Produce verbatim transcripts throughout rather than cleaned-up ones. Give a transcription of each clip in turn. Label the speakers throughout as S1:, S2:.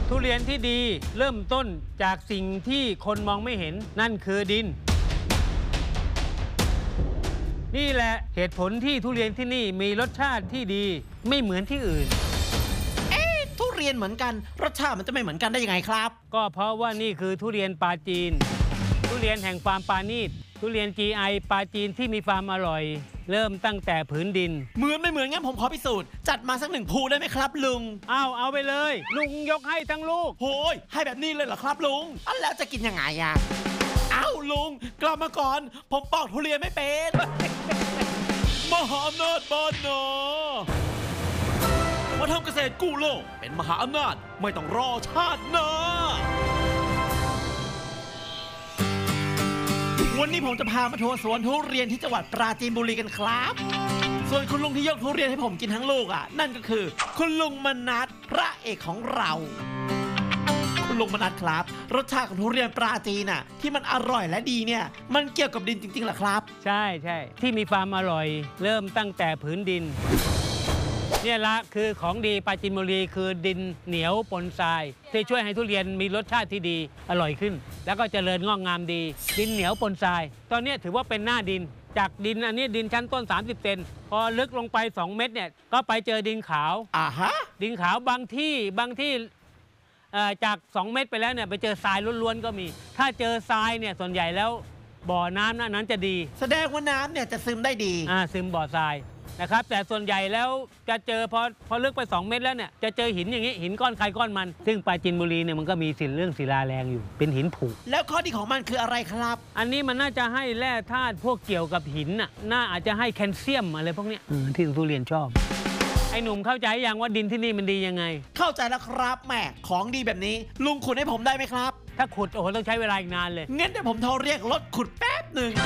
S1: ทุเรียนที่ดีเริ่มต้นจากสิ่งที่คนมองไม่เห็นนั่นคือดินนี่แหละเหตุผลที่ทุเรียนที่นี่มีรสชาติที่ดีไม่เหมือนที่อื่น
S2: เอ๊ะทุเรียนเหมือนกันรสชาติมันจะไม่เหมือนกันได้ยังไงครับ
S1: ก็เพราะว่านี่คือทุเรียนปาจีนทุเรียนแห่งฟาร์มปานีตทุเรียน จี ไอ ปาจีนที่มีความอร่อยเริ่มตั้งแต่ผืนดิน
S2: เหมือนไม่เหมือนงั้นผมขอพิสูจน์จัดมาสักหนึ่งภูได้ไหมครับลุง
S1: เอาเอาไปเลยลุงยกให้ทั้งลูก
S2: โหยให้แบบนี้เลยเหรอครับลุงอันแล้วจะกินยังไงอะเอ้าลุงกลับมาก่อนผมปอกทุเรียนไม่เป็น มหาอำนาจบ้านนามาทำเกษตรกู้โลกเป็นมหาอำนาจไม่ต้องรอชาติหน้าวันนี้ผมจะพามาทัวร์สวนทุเรียนที่จังหวัดปราจีนบุรีกันครับส่วนคุณลุงที่ยกทุเรียนให้ผมกินทั้งลูกอ่ะนั่นก็คือคุณลุงมนัสพระเอกของเราคุณลุงมนัสครับรสชาติของทุเรียนปราจีนน่ะที่มันอร่อยและดีเนี่ยมันเกี่ยวกับดินจริงๆเหรอครับ
S1: ใช่ใช่ที่มีความอร่อยเริ่มตั้งแต่ผืนดินเนี่ยละคือของดีปราจีนบุรีคือดินเหนียวปนทรายที่ช่วยให้ทุเรียนมีรสชาติที่ดีอร่อยขึ้นแล้วก็เจริญงอกงามดีดินเหนียวปนทรายตอนนี้ถือว่าเป็นหน้าดินจากดินอันนี้ดินชั้นต้นสามสิบเซนพอลึกลงไปสองเมตรเนี่ยก็ไปเจอดินขาว
S2: อ่าฮะ
S1: ดินขาวบางที่บางที่จากสองเมตรไปแล้วเนี่ยไปเจอทรายล้วนๆก็มีถ้าเจอทรายเนี่ยส่วนใหญ่แล้วบ่อน้ำนั้นจะดี
S2: แสดงว่าน้ำเนี่ยจะซึมได้ดี
S1: อ่าซึมบ่อทรายนะครับแต่ส่วนใหญ่แล้วจะเจอพอพอลึกไปสองเมตรแล้วเนี่ยจะเจอหินอย่างนี้หินก้อนใครก้อนมันซึ่งปราจีนบุรีเนี่ยมันก็มีสินเรื่องศิลาแรงอยู่เป็นหินผุ
S2: แล้วข้อดีของมันคืออะไรครับ
S1: อันนี้มันน่าจะให้แร่ธาตุพวกเกี่ยวกับหินน่ะน่าอาจจะให้แคลเซียมอะไรพวกนี้ที่ทุเรียนชอบไอ้หนุ่มเข้าใจยังว่าดินที่นี่มันดียังไง
S2: เข้าใจแล้วครับแม่ของดีแบบนี้ลุงขุดให้ผมได้ไหมครับ
S1: ถ้าขุดโอ้โหต้องใช้เวลาอีกนานเลย
S2: งั้นเดี๋ยวผมโทรเรียกรถขุดแป๊บหนึ่ง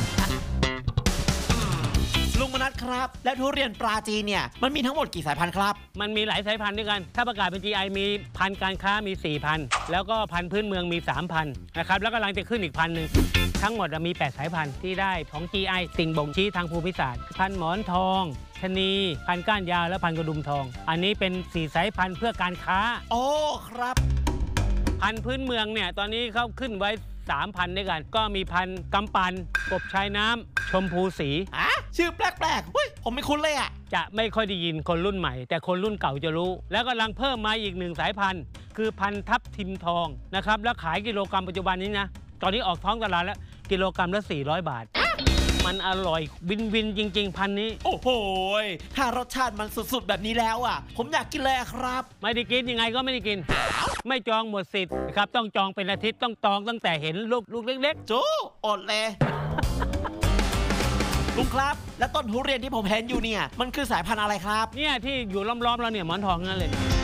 S2: ลุงมนัสครับและทุเรียนปราจีนเนี่ยมันมีทั้งหมดกี่สายพันธุ์ครับ
S1: มันมีหลายสายพันธุ์ด้วยกันถ้าประกาศเป็น จี ไอ มีพันธุ์การค้ามี สี่พัน แล้วก็พันธุ์พื้นเมืองมี สามพัน นะครับแล้วก็กำลังจะขึ้นอีกพันหนึ่งทั้งหมดมีแปดสายพันธุ์ที่ได้ของ จี ไอ สิ่งบ่งชี้ทางภูมิศาสตร์พันธุ์หมอนทองชะนีพันธุ์ก้านยาวและพันธุ์กระดุมทองอันนี้เป็นสี่สายพันธุ์เพื่อการค้า
S2: โอ้ครับ
S1: พันธุ์พื้นเมืองเนี่ยตอนนี้เขาขึ้นไว้สามพันด้วยกันก็มีพันธุ์กำปันกบชายน้ำชมพูสี
S2: อ่ะชื่อแปลกๆเฮ้ยผมไม่คุ้นเลยอ่ะ
S1: จะไม่ค่อยได้ยินคนรุ่นใหม่แต่คนรุ่นเก่าจะรู้แล้วกำลังเพิ่มมาอีกหนึ่งสายพันธุ์คือพันธุ์ทับทิมทองนะครับแล้วขายกิโลกรัมปัจจุบันนี้นะตอนนี้ออกท้องตลาดแล้วกิโลกรัมละสี่ร้อยบาทมันอร่อยวินวินจริงๆพันนี้
S2: โอ้โหถ้ารสชาติมันสุดๆแบบนี้แล้วอ่ะผมอยากกินเลยครับ
S1: ไม่ได้กินยังไงก็ไม่ได้กินไม่จองหมดสิทธิ์ครับต้องจองเป็นอาทิตย์ต้องจองตั้งแต่เห็นลูกลูกเล็ก
S2: ๆโจ้อดเลยลุงครับและต้นทุเรียนที่ผมเห็นอยู่เนี่ยมันคือสายพันธุ์อะไรครับ
S1: เนี่ยที่อยู่ล้อมๆเราเนี่ยหมอนทองนั่นเลย